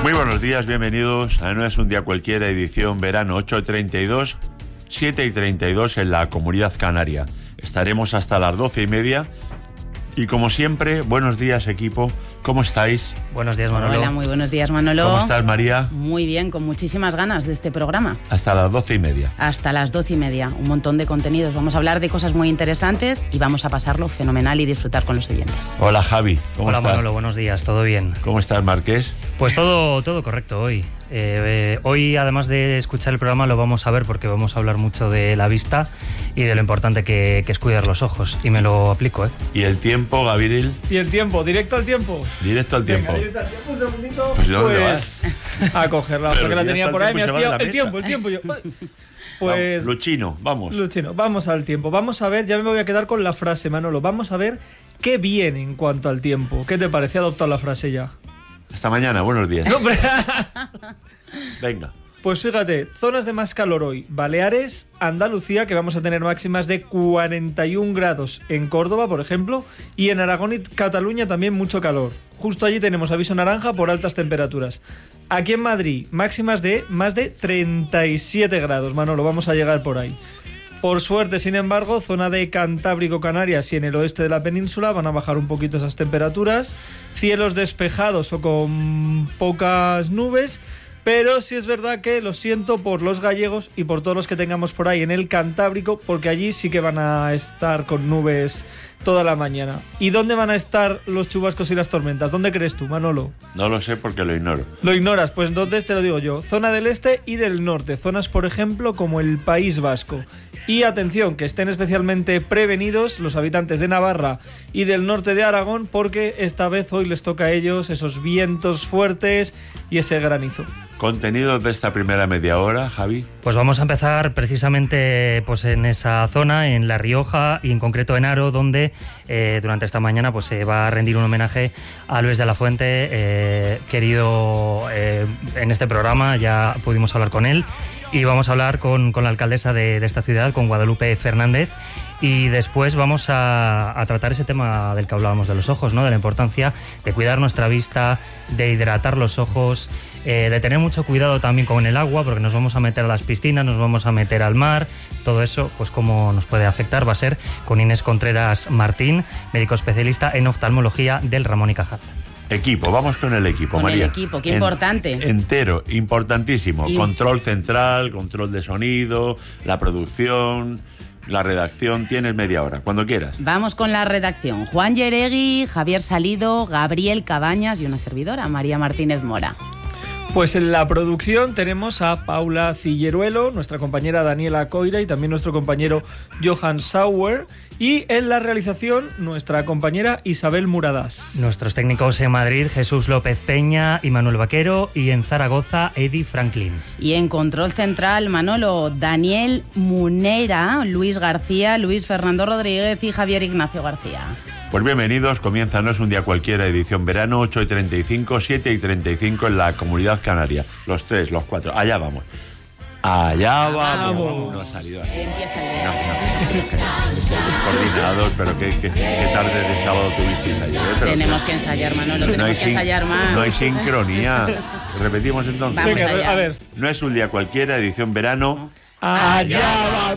Muy buenos días, bienvenidos a No es un día cualquiera, edición verano 8:32, 7:32 en la Comunidad Canaria. Estaremos hasta las 12:30 y como siempre, buenos días equipo, ¿cómo estáis? Buenos días, Manolo. Hola, muy buenos días, Manolo. ¿Cómo estás, María? Muy bien, con muchísimas ganas de este programa. Hasta las 12:30. Hasta las 12:30, un montón de contenidos. Vamos a hablar de cosas muy interesantes y vamos a pasarlo fenomenal y disfrutar con los oyentes. Hola, Javi, ¿cómo estás? Hola, Manolo, buenos días, ¿todo bien? ¿Cómo estás, Marqués? Pues todo correcto hoy. Hoy, además de escuchar el programa, lo vamos a ver porque vamos a hablar mucho de la vista y de lo importante que es cuidar los ojos. Y me lo aplico, ¿eh? ¿Y el tiempo, Gabriel? Y el tiempo, directo al tiempo. Directo al tiempo. Venga, directo al tiempo, un segundito. Pues, ¿de dónde vas? A cogerla, Pero porque la directo tenía al por ahí. tiempo Me y se has va de pillado. la El tiempo. Yo. Pues. Luchino, vamos. Luchino, vamos al tiempo. Vamos a ver, ya me voy a quedar con la frase, Manolo. Vamos a ver qué viene en cuanto al tiempo. ¿Qué te parece adoptar la frase ya? Hasta mañana, buenos días. ¡Hombre! Venga. Pues fíjate, zonas de más calor hoy. Baleares, Andalucía, que vamos a tener máximas de 41 grados en Córdoba, por ejemplo, y en Aragón y Cataluña también mucho calor. Justo allí tenemos aviso naranja por altas temperaturas. Aquí en Madrid, máximas de más de 37 grados, Manolo, vamos a llegar por ahí. Por suerte, sin embargo, zona de Cantábrico, Canarias y en el oeste de la península van a bajar un poquito esas temperaturas. Cielos despejados o con pocas nubes. Pero sí es verdad que lo siento por los gallegos y por todos los que tengamos por ahí en el Cantábrico, porque allí sí que van a estar con nubes toda la mañana. ¿Y dónde van a estar los chubascos y las tormentas? ¿Dónde crees tú, Manolo? No lo sé porque lo ignoro. ¿Lo ignoras? Pues entonces te lo digo yo. Zona del este y del norte. Zonas, por ejemplo, como el País Vasco. Y atención, que estén especialmente prevenidos los habitantes de Navarra y del norte de Aragón, porque esta vez hoy les toca a ellos esos vientos fuertes y ese granizo. Contenidos de esta primera media hora, Javi. Pues vamos a empezar precisamente pues en esa zona, en La Rioja y en concreto en Haro, donde durante esta mañana pues se va a rendir un homenaje a Luis de la Fuente, querido en este programa, ya pudimos hablar con él. Y vamos a hablar con la alcaldesa de esta ciudad, con Guadalupe Fernández, y después vamos a tratar ese tema del que hablábamos de los ojos, ¿no? De la importancia de cuidar nuestra vista, de hidratar los ojos, de tener mucho cuidado también con el agua, porque nos vamos a meter a las piscinas, nos vamos a meter al mar, todo eso, pues cómo nos puede afectar, va a ser con Inés Contreras Martín, médico especialista en oftalmología del Ramón y Cajal. Equipo, vamos con el equipo, Con María. el equipo, qué importante. Entero, importantísimo. Y... Control central, control de sonido, la producción, la redacción. Tienes media hora, cuando quieras. Vamos con la redacción. Juan Yeregui, Javier Salido, Gabriel Cabañas y una servidora, María Martínez Mora. Pues en la producción tenemos a Paula Cilleruelo, nuestra compañera Daniela Coira y también nuestro compañero Johan Sauer. Y en la realización, nuestra compañera Isabel Muradas. Nuestros técnicos en Madrid, Jesús López Peña y Manuel Vaquero, y en Zaragoza, Eddie Franklin. Y en control central, Manolo, Daniel Munera, Luis García, Luis Fernando Rodríguez y Javier Ignacio García. Pues bienvenidos, comienza No es un día cualquiera, edición verano, 8:35, 7:35 en la Comunidad Canaria. Los tres, los cuatro, allá vamos. Allá vamos. No ha salido así. Coordinados, pero qué tarde de sábado tuvisteis ayer. Pero tenemos que ensayar, Manolo, tenemos que ensayar más. No hay sincronía. Repetimos entonces. Vamos Venga, allá. a ver. No es un día cualquiera, edición verano. Allá vamos.